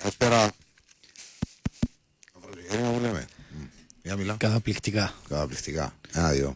Καλησπέρα. Μου λέμε. Για μιλά. Καταπληκτικά. Καταπληκτικά. Ένα-δύο.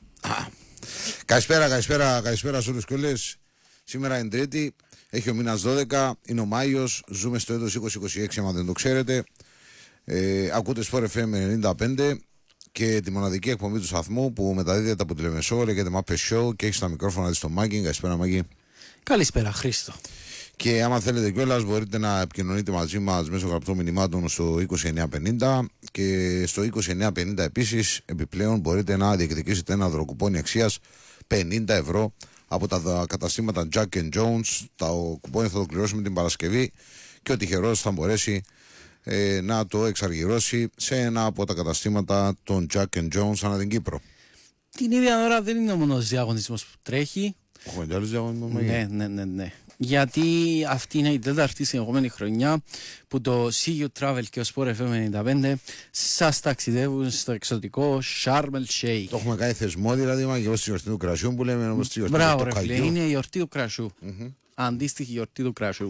Καλησπέρα σε όλους και όλες. Σήμερα είναι Τρίτη. Έχει ο μήνας 12. Είναι ο Μάιος. Ζούμε στο έτος 2026, άμα δεν το ξέρετε. Ακούτε Sport FM 95 και τη μοναδική εκπομπή του σταθμού που μεταδίδεται από τη Λεμεσό. Λέγεται Muppet Show και έχει στα μικρόφωνα της το Μάγκη. Καλησπέρα, Μάγκη. Καλησπέρα, Χρήστο. Και άμα θέλετε κιόλας μπορείτε να επικοινωνείτε μαζί μας μέσω γραπτών μηνυμάτων στο 2950 και στο 2950 επίσης επιπλέον μπορείτε να διεκδικήσετε ένα δωροκουπόνι αξίας 50 ευρώ από τα καταστήματα Jack and Jones. Το κουπόνι θα το κληρώσουμε την Παρασκευή και ο τυχερός θα μπορέσει να το εξαργυρώσει σε ένα από τα καταστήματα των Jack and Jones ανά την Κύπρο. Την ίδια ώρα δεν είναι ο μόνος διαγωνισμός που τρέχει. Έχουμε κι άλλους διαγωνισμούς. Ναι. Γιατί αυτή είναι η τέταρτη συνεχόμενη χρονιά που το See You Travel και ο Sport FM 95 σας ταξιδεύουν στο εξωτικό Sharm El Sheikh. Το έχουμε κάνει θεσμό δηλαδή, μα και όπως τη γιορτή του κρασιού που λέμε, όπως τη γιορτή Μπράβο, του ρε φίλε, είναι η γιορτή του κρασιού. Αντίστοιχη γιορτή του κρασιού.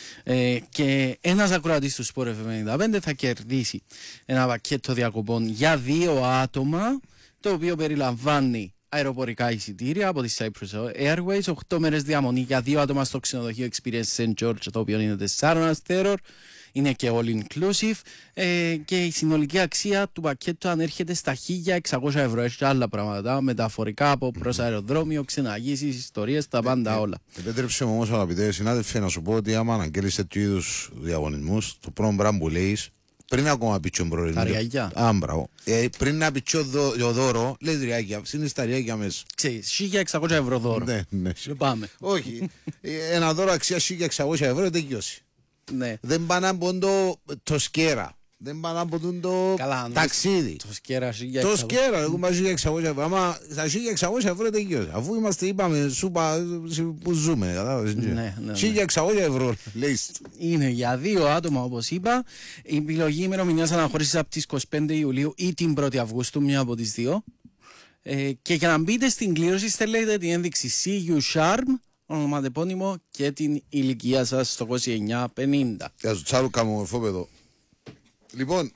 Και ένας ακροατής του Sport FM 95 θα κερδίσει ένα πακέτο διακοπών για 2 άτομα, το οποίο περιλαμβάνει αεροπορικά εισιτήρια από τη Cyprus Airways, 8 μέρες διαμονή για 2 άτομα στο ξενοδοχείο Experience St. George, το οποίο είναι 4 αστέρων, είναι και all inclusive, και η συνολική αξία του πακέτου ανέρχεται στα 1.600 ευρώ. Έχει άλλα πράγματα, μεταφορικά από προς αεροδρόμιο, ξεναγήσεις, ιστορίες, τα πάντα όλα. Επέτρεψε μου όμως, αγαπητέ συνάδελφε, να σου πω ότι άμα αναγγέλεις τέτοιου είδους διαγωνισμούς, το πρώτο πράγμα που λέεις, πριν ακόμα πει ο μπρος. Τα ριάγια. Άμπραο. Πριν να πει ο δώρο, λέει ριάγια. Είναι τα ριάγια μέσα. Ξέρεις, 1.600 ευρώ δώρο. Ναι. Πάμε. Όχι. Ένα δώρο αξία 1.600 ευρώ δεν γιώσει. Ναι. Δεν πάνε από το σκέρα. Δεν πάνε από το ταξίδι. Το σκέρα 1.600. Το σκέρα, έχουμε 1.600 ευρώ. Άμα στα 1.600 ευρώ δεν γιώσει. Αφού είμαστε, είπαμε, σούπα που ζούμε. Ναι. 1.600 ευρώ, λέει. Είναι για 2 άτομα, όπως είπα. Η επιλογή ημερομηνίας αναχώρησης από τις 25 Ιουλίου ή την 1η Αυγούστου, μια από τις δύο. Και για να μπείτε στην κλήρωση, στέλνετε την ένδειξη See You Sharm, ονοματεπώνυμο και την ηλικία σας στο 2950. Για το τσάρου καμομορφόπεδο. Λοιπόν,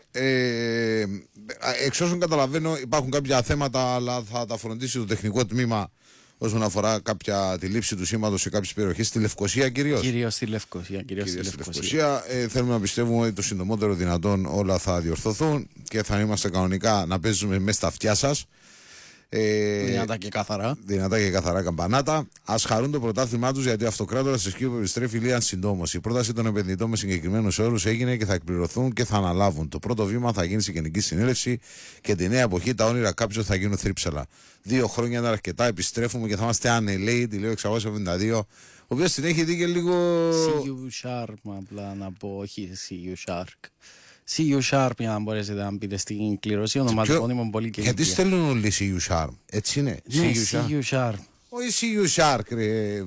εξ όσων καταλαβαίνω υπάρχουν κάποια θέματα, αλλά θα τα φροντίσει το τεχνικό τμήμα όσον αφορά τη λήψη του σήματος σε κάποιες περιοχές, στη Λευκοσία κυρίως. Κυρίως στη Λευκοσία. Θέλουμε να πιστεύουμε ότι το συντομότερο δυνατόν όλα θα διορθωθούν και θα είμαστε κανονικά να παίζουμε μέσα στα αυτιά σας. Δυνατά και καθαρά καμπανάτα. Ας χαρούν το πρωτάθλημά τους, γιατί ο αυτοκράτορας της Κύπρου επιστρέφει λίγαν συντόμως. Η πρόταση των επενδυτών με συγκεκριμένους όρους έγινε και θα εκπληρωθούν και θα αναλάβουν. Το πρώτο βήμα θα γίνει στη Γενική Συνέλευση και τη νέα εποχή τα όνειρα κάποιους θα γίνουν θρύψαλα. 2 χρόνια είναι αρκετά. Επιστρέφουμε και θα είμαστε ανελαίοι. Τη λέω 672. Ο οποίος την έχει δει και λίγο. See You Sharp, απλά να πω, όχι See You Shark. See You Sharp, για να μπορέσετε να μπείτε στην κλήρωση, ονοματεπώνυμο πολύ και γιατί στέλνουν όλοι See You Sharp, έτσι είναι. Ναι, See You Sharp. Όχι See You Shark, ρε.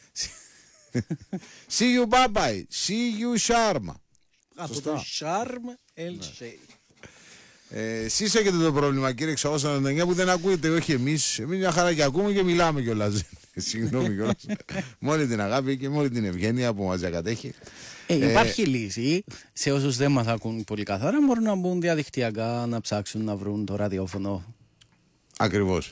See You Bye-Bye, See You Sharp. Από το Sharm El Sheikh. Εσείς έχετε το πρόβλημα, κύριε 699, που δεν ακούετε, όχι εμείς. Εμείς μια χαρά και ακούμε και μιλάμε κιόλας. Συγγνώμη κιόλας. Με όλη την αγάπη και με όλη την ευγένεια που μας διακατέχει. Υπάρχει λύση. Σε όσους δεν μας ακούν πολύ καθαρά, μπορούν να μπουν διαδικτυακά, να ψάξουν να βρουν το ραδιόφωνο. Ακριβώς.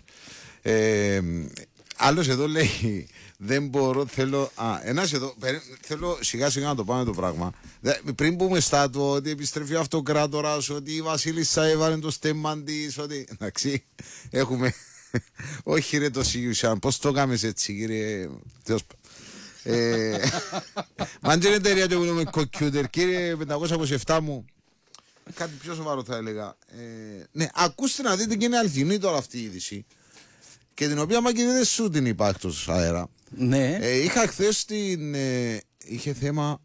Άλλος εδώ λέει, δεν μπορώ, θέλω. Ένας εδώ, θέλω σιγά σιγά να το πάμε το πράγμα. Πριν πούμε στάτου ότι επιστρέφει ο αυτοκράτορας, ότι η Βασίλισσα έβαλε το στέμμα της, ότι. Εντάξει, έχουμε. Όχι, ρε το Σιγιουσάν, πώς το κάνεις έτσι, κύριε. Μαν και είναι εταιρεία και με κοκκιούτερ, κύριε 527 μου. Κάτι πιο σοβαρό θα έλεγα. Ναι, ακούστε να δείτε και είναι αληθινή τώρα αυτή η είδηση. Και την οποία μάγκη δεν σου την είπα εκτός αέρα. Ναι. Είχα χθες την. Είχε θέμα.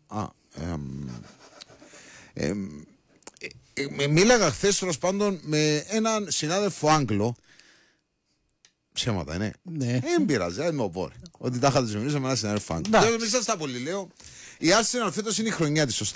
Μίλαγα χθες τέλος πάντων με έναν συνάδελφο Άγγλο. Ψέματα, ναι. Δεν πειράζει, δεν με οπόρε. Ότι τα είχατε μιλήσει με έναν συνάδελφο Άγγλο. Δεν σας τα πολύ λέω. Η Arsenal φέτος είναι η χρονιά της, σωστά.